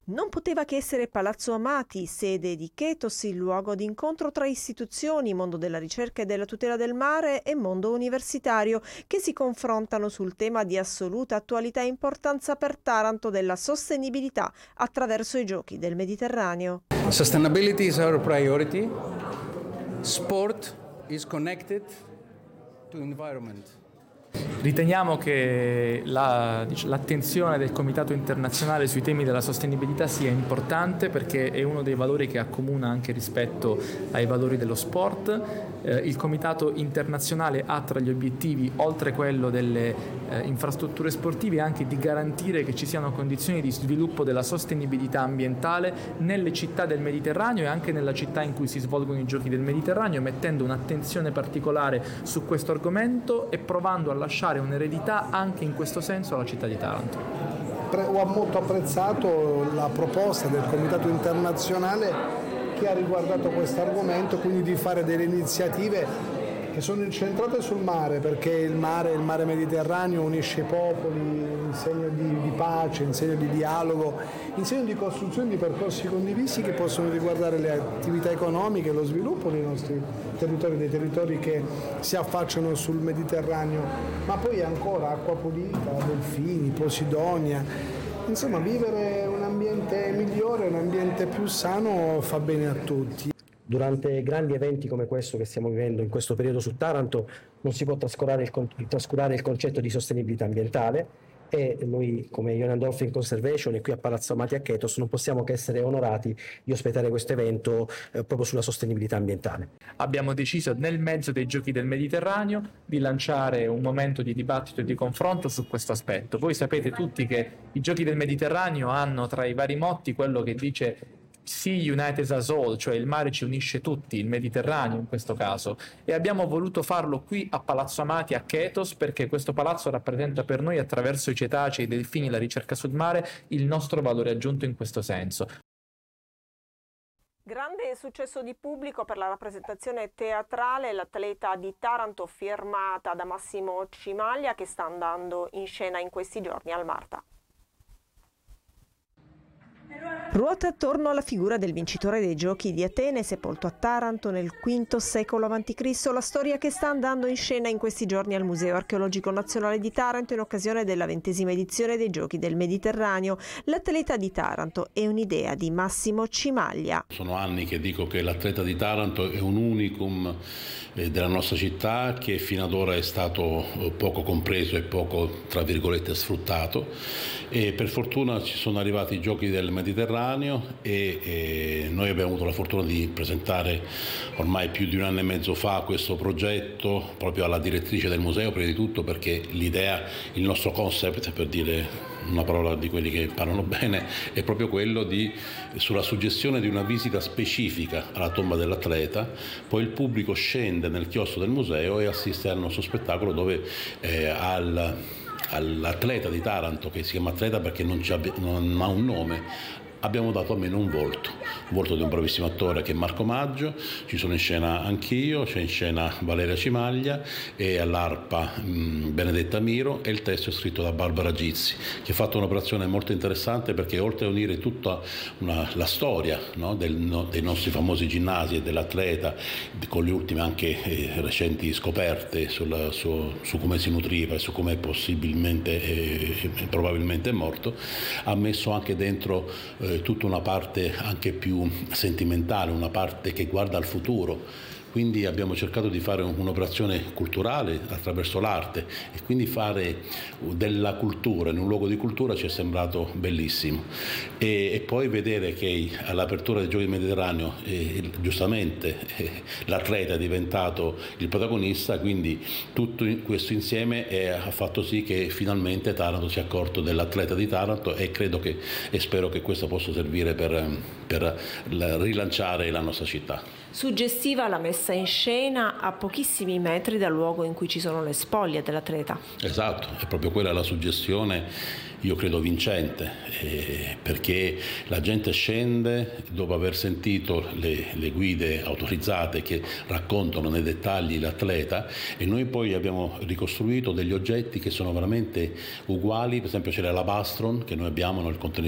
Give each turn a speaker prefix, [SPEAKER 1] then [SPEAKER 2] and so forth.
[SPEAKER 1] Non poteva che essere Palazzo Amati, sede di Kethos, il luogo di incontro tra istituzioni, mondo della ricerca e della tutela del mare e mondo universitario, che si confrontano sul tema di assoluta attualità e importanza per Taranto della sostenibilità attraverso i giochi del Mediterraneo.
[SPEAKER 2] Sustainability is our priority. Sport is connected to environment.
[SPEAKER 3] Riteniamo che l'attenzione del Comitato internazionale sui temi della sostenibilità sia importante perché è uno dei valori che accomuna anche rispetto ai valori dello sport. Il Comitato internazionale ha tra gli obiettivi, oltre quello delle infrastrutture sportive, anche di garantire che ci siano condizioni di sviluppo della sostenibilità ambientale nelle città del Mediterraneo e anche nella città in cui si svolgono i giochi del Mediterraneo, mettendo un'attenzione particolare su questo argomento e provando a lasciare un'eredità anche in questo senso alla città di Taranto.
[SPEAKER 4] Ho molto apprezzato la proposta del Comitato internazionale che ha riguardato questo argomento, quindi di fare delle iniziative che sono incentrate sul mare, perché il mare Mediterraneo unisce i popoli in segno di pace, in segno di dialogo, in segno di costruzione di percorsi condivisi che possono riguardare le attività economiche, lo sviluppo dei nostri territori, dei territori che si affacciano sul Mediterraneo, ma poi ancora acqua pulita, delfini, Posidonia. Insomma, vivere un ambiente migliore, un ambiente più sano fa bene a tutti.
[SPEAKER 5] Durante grandi eventi come questo che stiamo vivendo in questo periodo su Taranto non si può trascurare il concetto di sostenibilità ambientale e noi come Ionian Dolphin Conservation e qui a Palazzo Amati a Kethos non possiamo che essere onorati di ospitare questo evento proprio sulla sostenibilità ambientale.
[SPEAKER 3] Abbiamo deciso nel mezzo dei Giochi del Mediterraneo di lanciare un momento di dibattito e di confronto su questo aspetto. Voi sapete tutti che i Giochi del Mediterraneo hanno tra i vari motti quello che dice Sea United Us All, cioè il mare ci unisce tutti, il Mediterraneo in questo caso, e abbiamo voluto farlo qui a Palazzo Amati a Kethos perché questo palazzo rappresenta per noi, attraverso i cetacei, i delfini e la ricerca sul mare, il nostro valore aggiunto in questo senso.
[SPEAKER 1] Grande successo di pubblico per la rappresentazione teatrale, l'atleta di Taranto firmata da Massimo Cimaglia che sta andando in scena in questi giorni al Marta. Ruota attorno alla figura del vincitore dei Giochi di Atene, sepolto a Taranto nel V secolo a.C., la storia che sta andando in scena in questi giorni al Museo Archeologico Nazionale di Taranto in occasione della 20ª edizione dei Giochi del Mediterraneo. L'atleta di Taranto è un'idea di Massimo Cimaglia.
[SPEAKER 6] Sono anni che dico che l'atleta di Taranto è un unicum della nostra città che fino ad ora è stato poco compreso e poco, tra virgolette, sfruttato, e per fortuna ci sono arrivati i Giochi del Mediterraneo e noi abbiamo avuto la fortuna di presentare ormai più di un anno e mezzo fa questo progetto proprio alla direttrice del museo, prima di tutto perché l'idea, il nostro concept, per dire una parola di quelli che parlano bene, è proprio quello di, sulla suggestione di una visita specifica alla tomba dell'atleta, poi il pubblico scende nel chiostro del museo e assiste al nostro spettacolo dove all'atleta di Taranto, che si chiama atleta perché non ha un nome, abbiamo dato almeno un volto di un bravissimo attore che è Marco Maggio, ci sono in scena anch'io, c'è in scena Valeria Cimaglia e all'arpa Benedetta Miro, e il testo è scritto da Barbara Gizzi, che ha fatto un'operazione molto interessante perché oltre a unire tutta la storia, no, dei nostri famosi ginnasi e dell'atleta, con le ultime anche recenti scoperte su come si nutriva e su come possibilmente probabilmente è morto, ha messo anche dentro tutta una parte anche più sentimentale, una parte che guarda al futuro. Quindi abbiamo cercato di fare un'operazione culturale attraverso l'arte e quindi fare della cultura in un luogo di cultura ci è sembrato bellissimo. E poi vedere che all'apertura dei Giochi del Mediterraneo giustamente l'atleta è diventato il protagonista, quindi tutto questo insieme ha fatto sì che finalmente Taranto si è accorto dell'atleta di Taranto e spero che questo possa servire per rilanciare la nostra città.
[SPEAKER 1] Suggestiva la messa in scena a pochissimi metri dal luogo in cui ci sono le spoglie dell'atleta.
[SPEAKER 6] Esatto, è proprio quella la suggestione, io credo vincente, perché la gente scende dopo aver sentito le guide autorizzate che raccontano nei dettagli l'atleta, e noi poi abbiamo ricostruito degli oggetti che sono veramente uguali. Per esempio c'è l'alabastron che noi abbiamo nel contenitore